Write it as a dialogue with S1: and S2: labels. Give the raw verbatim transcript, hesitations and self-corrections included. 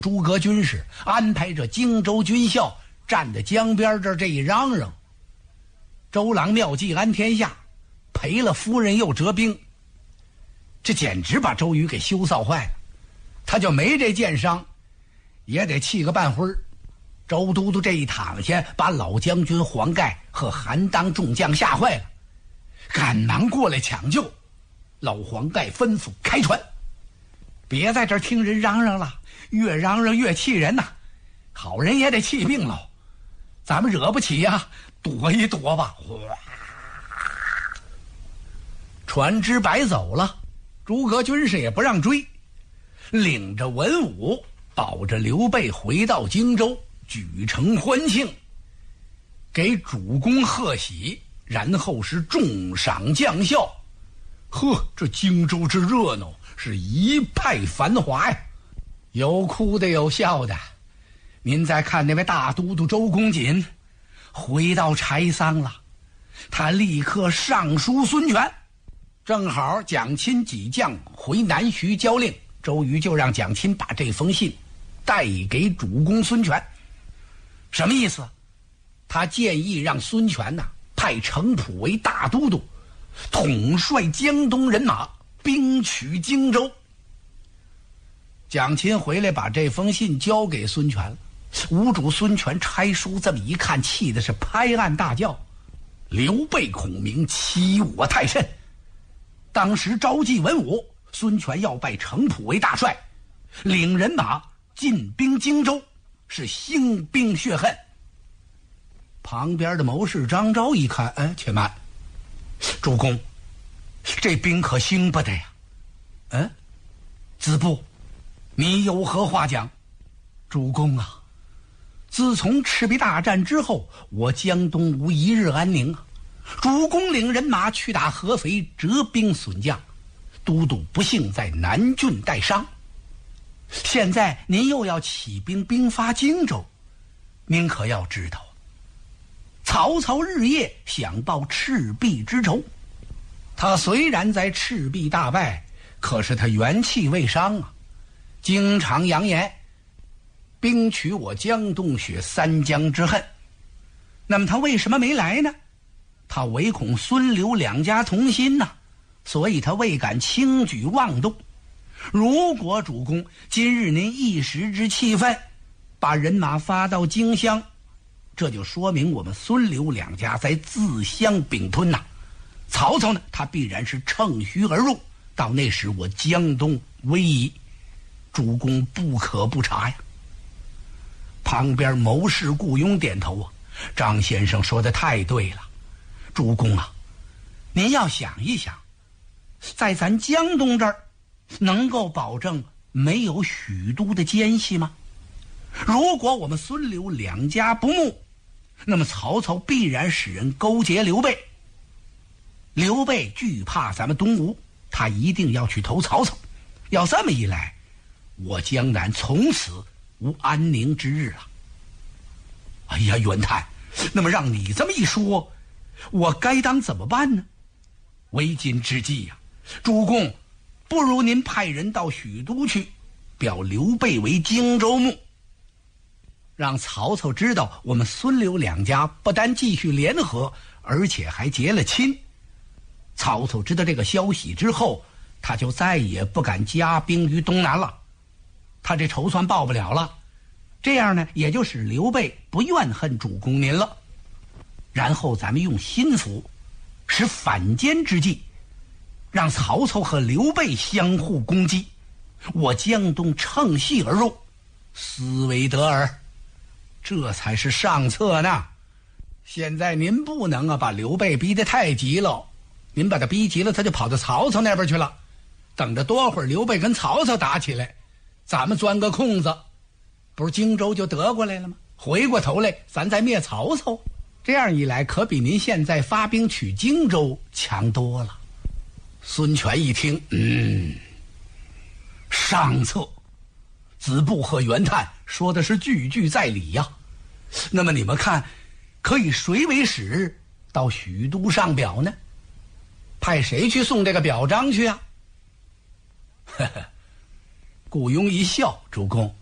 S1: 诸葛军师安排着荆州军校站在江边这这一嚷嚷，周郎妙计安天下，赔了夫人又折兵，这简直把周瑜给羞臊坏了。他就没这箭伤，也得气个半昏。周都督这一躺下，把老将军黄盖和韩当众将吓坏了，赶忙过来抢救。老黄盖吩咐开船，别在这儿听人嚷嚷了，越嚷嚷越气人呐、啊，好人也得气病了，咱们惹不起呀、啊，躲一躲吧。船只白走了，诸葛军师也不让追，领着文武保着刘备回到荆州，举城欢庆，给主公贺喜，然后是重赏将校。呵，这荆州之热闹是一派繁华呀，有哭的有笑的。您再看那位大都督周公瑾回到柴桑了，他立刻上书孙权，正好蒋钦几将回南徐交令，周瑜就让蒋钦把这封信带给主公孙权。什么意思？他建议让孙权呐、啊、派程普为大都督，统帅江东人马，兵取荆州。蒋钦回来把这封信交给孙权了，吴主孙权拆书这么一看，气的是拍案大叫：刘备孔明欺我太甚！当时召集文武，孙权要拜程普为大帅，领人马进兵荆州，是兴兵血恨。旁边的谋士张昭一看，哎，且慢，主公，这兵可兴不得呀？嗯，子布，你有何话讲？主公啊，自从赤壁大战之后，我江东无一日安宁啊！主公领人马去打合肥，折兵损将，都督不幸在南郡带伤。现在您又要起兵兵发荆州，您可要知道，曹操日夜想报赤壁之仇。他虽然在赤壁大败，可是他元气未伤啊，经常扬言兵取我江东，雪三江之恨。那么他为什么没来呢？他唯恐孙刘两家同心呐、啊，所以他未敢轻举妄动。如果主公今日您一时之气愤，把人马发到荆襄，这就说明我们孙刘两家在自相并吞呐、啊。曹操呢，他必然是乘虚而入，到那时我江东危矣，主公不可不察呀。旁边谋士顾雍点头啊，张先生说的太对了，主公啊，您要想一想，在咱江东这儿能够保证没有许都的奸细吗？如果我们孙刘两家不睦，那么曹操必然使人勾结刘备，刘备惧怕咱们东吴，他一定要去投曹操。要这么一来，我江南从此无安宁之日啊！哎呀，袁谭，那么让你这么一说，我该当怎么办呢？为今之计呀、啊，主公，不如您派人到许都去，表刘备为荆州牧，让曹操知道我们孙刘两家不但继续联合，而且还结了亲。曹操知道这个消息之后，他就再也不敢加兵于东南了，他这仇算报不了了。这样呢，也就使刘备不怨恨主公您了。然后咱们用心腹，使反间之计，让曹操和刘备相互攻击，我江东乘隙而入，斯为得耳。这才是上策呢。现在您不能啊把刘备逼得太急了，您把他逼急了，他就跑到曹操那边去了。等着多会儿刘备跟曹操打起来，咱们钻个空子，不是荆州就得过来了吗？回过头来咱再灭曹操，这样一来可比您现在发兵取荆州强多了。孙权一听，嗯，上策，子布和袁谭说的是句句在理呀、啊。那么你们看，可以谁为使到许都上表呢？派谁去送这个表彰去啊？呵呵，顾雍一笑，主公，